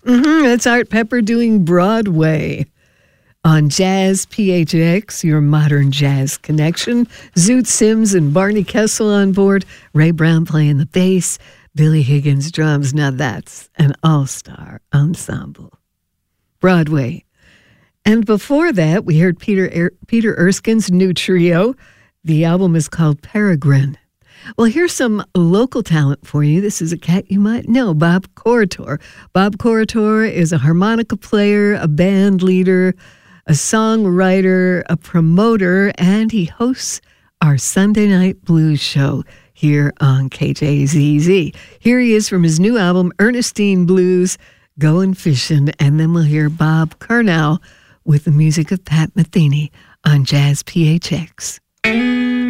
That's Art Pepper doing Broadway on Jazz PHX, your modern jazz connection. Zoot Sims and Barney Kessel on board. Ray Brown playing the bass. Billy Higgins drums. Now that's an all-star ensemble. Broadway. And before that, we heard Peter Erskine's new trio. The album is called Peregrine. Well, here's some local talent for you. This is a cat you might know, Bob Corritore. Bob Corritore is a harmonica player, a band leader, a songwriter, a promoter, and he hosts our Sunday Night Blues show here on KJZZ. Here he is from his new album, Ernestine Blues, Goin' Fishin', and then we'll hear Bob Curnow with the music of Pat Metheny on Jazz PHX.